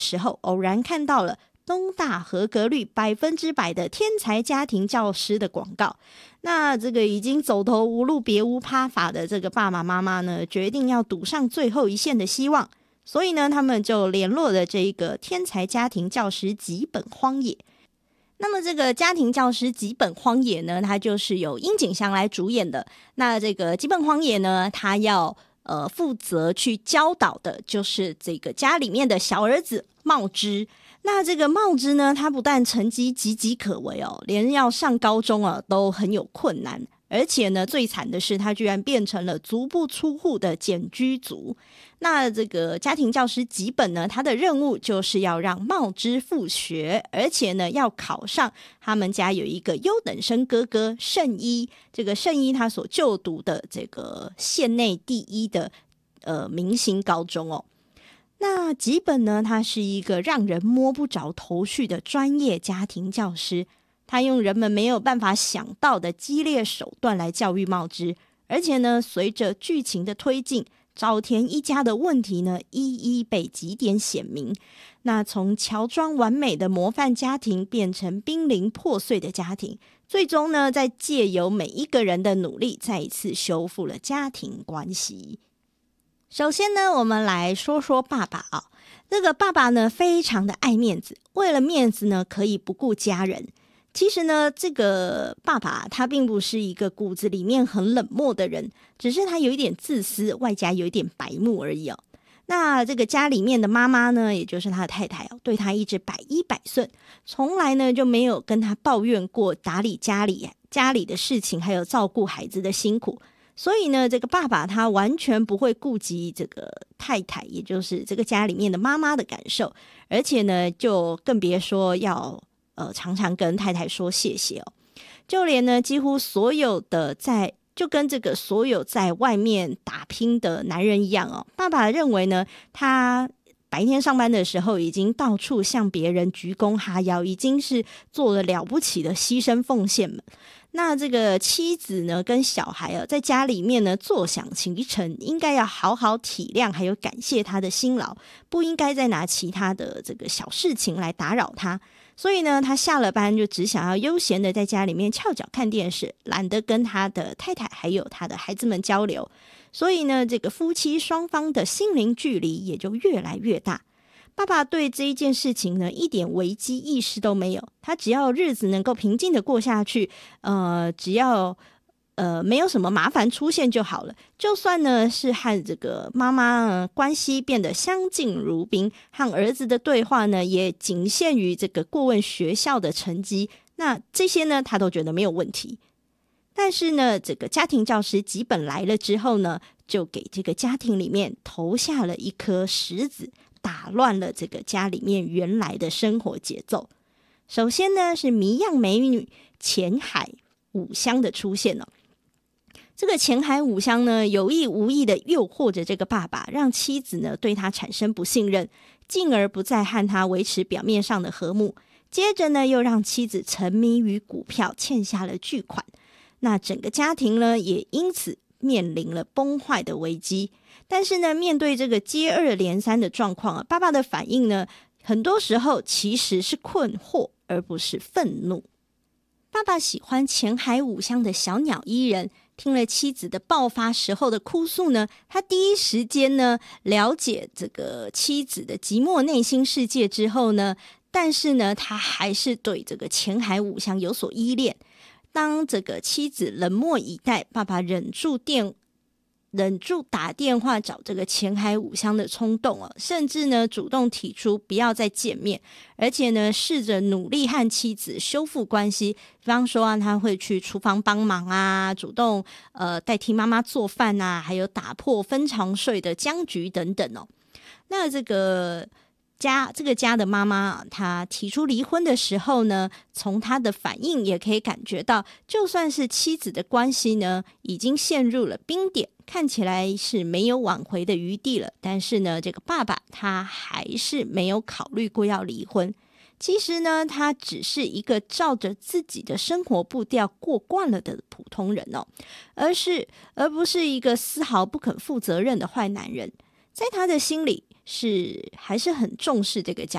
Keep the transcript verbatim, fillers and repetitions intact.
时候，偶然看到了东大合格率百分之百的天才家庭教师的广告。那这个已经走投无路别无他法的这个爸爸妈妈呢，决定要赌上最后一线的希望，所以呢他们就联络了这个天才家庭教师吉本荒野。那么这个家庭教师吉本荒野呢，它就是由樱井翔来主演的。那这个吉本荒野呢，他要呃负责去教导的就是这个家里面的小儿子茂之。那这个茂之呢，他不但成绩岌岌可危哦，连要上高中啊都很有困难，而且呢最惨的是他居然变成了足不出户的简居族。那这个家庭教师吉本呢，他的任务就是要让茂之复学，而且呢要考上他们家有一个优等生哥哥圣一，这个圣一他所就读的这个县内第一的呃明星高中哦。那吉本呢，他是一个让人摸不着头绪的专业家庭教师，他用人们没有办法想到的激烈手段来教育茂之，而且呢随着剧情的推进，沼田一家的问题呢一一被几点显明。那从乔装完美的模范家庭变成濒临破碎的家庭，最终呢在借由每一个人的努力再一次修复了家庭关系。首先呢，我们来说说爸爸啊、哦。这个爸爸呢，非常的爱面子，为了面子呢，可以不顾家人。其实呢，这个爸爸他并不是一个骨子里面很冷漠的人，只是他有一点自私，外加有一点白目而已哦。那这个家里面的妈妈呢，也就是他的太太哦，对他一直百依百顺，从来呢就没有跟他抱怨过打理家里家里的事情，还有照顾孩子的辛苦。所以呢，这个爸爸他完全不会顾及这个太太，也就是这个家里面的妈妈的感受，而且呢，就更别说要呃常常跟太太说谢谢哦。就连呢，几乎所有的在就跟这个所有在外面打拼的男人一样哦，爸爸认为呢，他白天上班的时候已经到处向别人鞠躬哈腰，已经是做了了不起的牺牲奉献了。那这个妻子呢跟小孩啊，在家里面呢坐享其成，应该要好好体谅还有感谢他的辛劳，不应该再拿其他的这个小事情来打扰他。所以呢，他下了班就只想要悠闲的在家里面翘脚看电视，懒得跟他的太太还有他的孩子们交流。所以呢，这个夫妻双方的心灵距离也就越来越大。爸爸对这一件事情呢，一点危机意识都没有。他只要日子能够平静的过下去，呃，只要呃没有什么麻烦出现就好了。就算呢是和这个妈妈、呃、关系变得相敬如宾，和儿子的对话呢也仅限于这个过问学校的成绩，那这些呢他都觉得没有问题。但是呢，这个家庭教师吉本来了之后呢，就给这个家庭里面投下了一颗石子，打乱了这个家里面原来的生活节奏。首先呢，是谜样美女浅海五香的出现了、哦。这个浅海五香呢，有意无意的诱惑着这个爸爸，让妻子呢对他产生不信任，进而不再和他维持表面上的和睦。接着呢，又让妻子沉迷于股票，欠下了巨款。那整个家庭呢，也因此面临了崩坏的危机。但是呢，面对这个接二连三的状况啊，爸爸的反应呢，很多时候其实是困惑，而不是愤怒。爸爸喜欢浅海五香的小鸟依人，听了妻子的爆发时候的哭诉呢，他第一时间呢了解这个妻子的寂寞内心世界之后呢，但是呢，他还是对这个浅海五香有所依恋。当这个妻子冷漠以待，爸爸忍住电忍住打电话找这个浅海五香的冲动哦，甚至呢主动提出不要再见面，而且呢试着努力和妻子修复关系。比方说啊，他会去厨房帮忙啊，主动呃代替妈妈做饭啊，还有打破分床睡的僵局等等哦。那这个家这个家的妈妈，她提出离婚的时候呢，从她的反应也可以感觉到，就算是妻子的关系呢已经陷入了冰点，看起来是没有挽回的余地了，但是呢，这个爸爸他还是没有考虑过要离婚。其实呢，他只是一个照着自己的生活步调过惯了的普通人哦，而是而不是一个丝毫不肯负责任的坏男人。在他的心里是还是很重视这个家